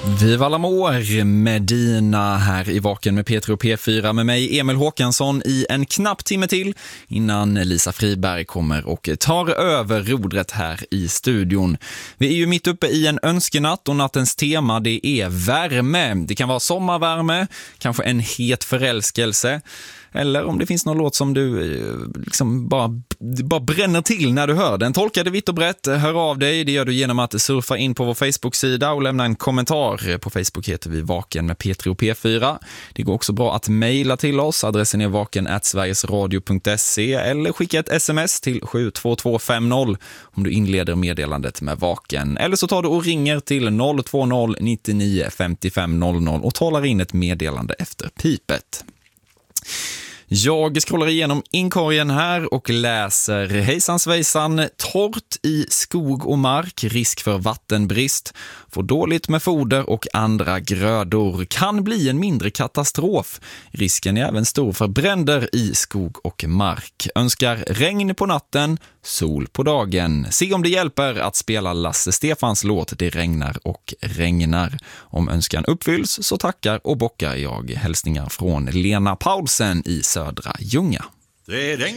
Viva l'amor, Medina här i Vaken med Peter och P4 med mig Emil Håkansson i en knapp timme till innan Lisa Friberg kommer och tar över rodret här i studion. Vi är ju mitt uppe i en önskenatt och nattens tema det är värme. Det kan vara sommarvärme, kanske en het förälskelse eller om det finns någon låt som du liksom bara bränner till när du hör den. Tolka det vitt och brett, hör av dig. Det gör du genom att surfa in på vår Facebook-sida och lämna en kommentar. På Facebook heter vi Vaken med P3 och P4. Det går också bra att mejla till oss. Adressen är vaken@sverigesradio.se eller skicka ett sms till 72250 om du inleder meddelandet med Vaken. Eller så tar du och ringer till 020 99 55 00 och talar in ett meddelande efter pipet. Jag scrollar igenom inkorgen här och läser hejsan svejsan, torrt i skog och mark, risk för vattenbrist, får dåligt med foder och andra grödor, kan bli en mindre katastrof. Risken är även stor för bränder i skog och mark. Önskar regn på natten, sol på dagen. Se om det hjälper att spela Lasse Stefans låt Det regnar och regnar. Om önskan uppfylls så tackar och bockar jag. Hälsningar från Lena Paulsen i Södra Ljunga. Det regnar